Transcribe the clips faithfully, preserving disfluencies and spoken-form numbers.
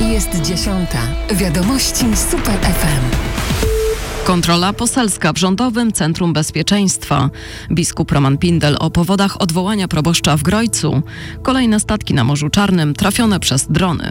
Jest dziesiąta. Wiadomości Super F M. Kontrola poselska w Rządowym Centrum Bezpieczeństwa. Biskup Roman Pindel o powodach odwołania proboszcza w Grojcu. Kolejne statki na Morzu Czarnym trafione przez drony.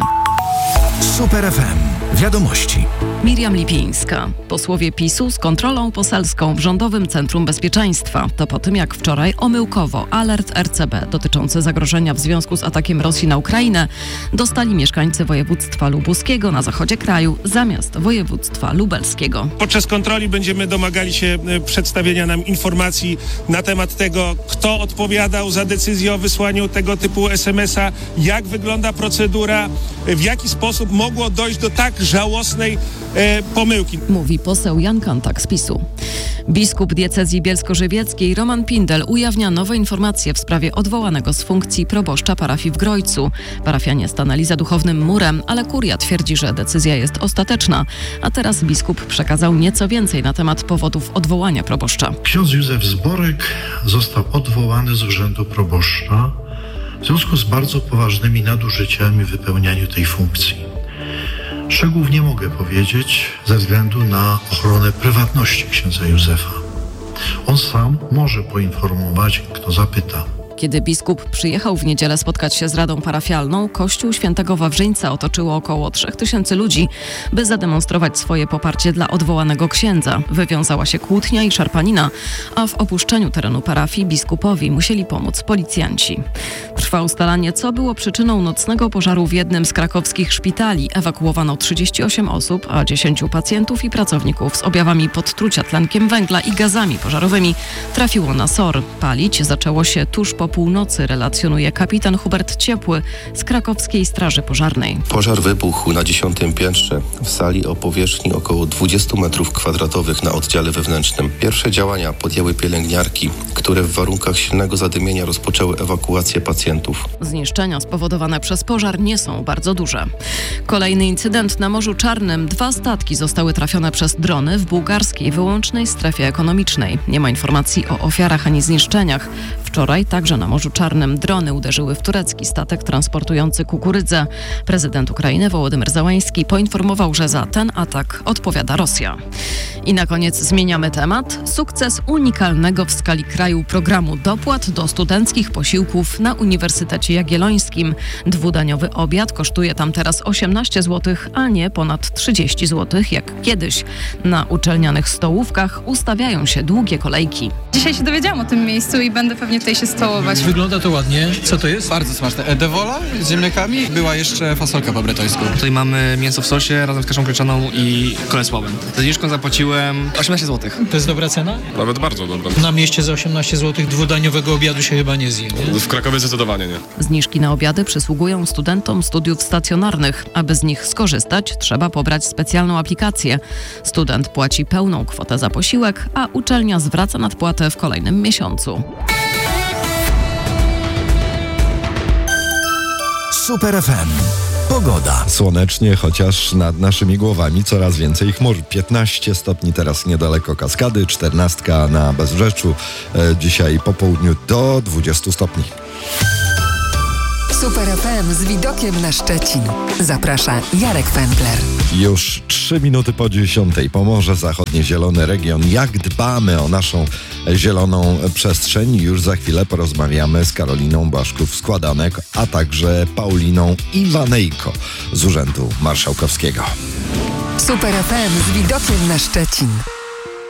Super F M. Wiadomości. Miriam Lipińska. Posłowie PiSu z kontrolą poselską w Rządowym Centrum Bezpieczeństwa. To po tym, jak wczoraj omyłkowo alert R C B dotyczący zagrożenia w związku z atakiem Rosji na Ukrainę dostali mieszkańcy województwa lubuskiego na zachodzie kraju zamiast województwa lubelskiego. Podczas kontroli będziemy domagali się przedstawienia nam informacji na temat tego, kto odpowiadał za decyzję o wysłaniu tego typu es em es a, jak wygląda procedura, w jaki sposób mogło dojść do tak żałosnej e, pomyłki. Mówi poseł Jan Kantak z PiSu. Biskup diecezji bielsko-żywieckiej Roman Pindel ujawnia nowe informacje w sprawie odwołanego z funkcji proboszcza parafii w Grojcu. Parafianie stanęli za duchownym murem, ale kuria twierdzi, że decyzja jest ostateczna. A teraz biskup przekazał nieco więcej na temat powodów odwołania proboszcza. Ksiądz Józef Zborek został odwołany z urzędu proboszcza w związku z bardzo poważnymi nadużyciami w wypełnianiu tej funkcji. Szczegółów nie mogę powiedzieć ze względu na ochronę prywatności księdza Józefa. On sam może poinformować, kto zapyta. Kiedy biskup przyjechał w niedzielę spotkać się z Radą Parafialną, kościół Świętego Wawrzyńca otoczyło około trzech tysięcy ludzi, by zademonstrować swoje poparcie dla odwołanego księdza. Wywiązała się kłótnia i szarpanina, a w opuszczeniu terenu parafii biskupowi musieli pomóc policjanci. Trwa ustalanie, co było przyczyną nocnego pożaru w jednym z krakowskich szpitali. Ewakuowano trzydzieści osiem osób, a dziesięciu pacjentów i pracowników z objawami podtrucia tlenkiem węgla i gazami pożarowymi trafiło na S O R. Palić zaczęło się tuż po północy, relacjonuje kapitan Hubert Ciepły z krakowskiej Straży Pożarnej. Pożar wybuchł na dziesiątym piętrze w sali o powierzchni około dwudziestu metrów kwadratowych na oddziale wewnętrznym. Pierwsze działania podjęły pielęgniarki, które w warunkach silnego zadymienia rozpoczęły ewakuację pacjentów. Zniszczenia spowodowane przez pożar nie są bardzo duże. Kolejny incydent na Morzu Czarnym. Dwa statki zostały trafione przez drony w bułgarskiej wyłącznej strefie ekonomicznej. Nie ma informacji o ofiarach ani zniszczeniach. Wczoraj także na Morzu Czarnym drony uderzyły w turecki statek transportujący kukurydzę. Prezydent Ukrainy Wołodymyr Zełański poinformował, że za ten atak odpowiada Rosja. I na koniec zmieniamy temat. Sukces unikalnego w skali kraju programu dopłat do studenckich posiłków na Uniwersytecie Jagiellońskim. Dwudaniowy obiad kosztuje tam teraz osiemnaście złotych, a nie ponad trzydzieści złotych jak kiedyś. Na uczelnianych stołówkach ustawiają się długie kolejki. Dzisiaj się dowiedziałam o tym miejscu i będę pewnie tutaj się stołować. Wygląda to ładnie. Co to jest? Bardzo smaczne. Edewola z ziemniakami. Była jeszcze fasolka po bretońsku. Tutaj mamy mięso w sosie razem z kaszą gryczaną i kolesławem. Za zniżką zapłaciłem osiemnaście złotych. To jest dobra cena? Nawet bardzo dobra. Na mieście za osiemnaście złotych dwudaniowego obiadu się chyba nie zje, nie? W Krakowie zdecydowanie nie. Zniżki na obiady przysługują studentom studiów stacjonarnych. Aby z nich skorzystać, trzeba pobrać specjalną aplikację. Student płaci pełną kwotę za posiłek, a uczelnia zwraca nadpłatę w kolejnym miesiącu. Super F M. Pogoda. Słonecznie, chociaż nad naszymi głowami coraz więcej chmur. piętnaście stopni teraz niedaleko Kaskady, czternaście na Bezbrzeczu. E, dzisiaj po południu do dwudziestu stopni. Super F M z widokiem na Szczecin. Zaprasza Jarek Pętler. Już trzy minuty po dziesiątej. Pomorze Zachodnie, zielony region. Jak dbamy o naszą zieloną przestrzeń? Już za chwilę porozmawiamy z Karoliną Błaszków-Składanek, a także Pauliną Iwanejko z Urzędu Marszałkowskiego. Super F M z widokiem na Szczecin.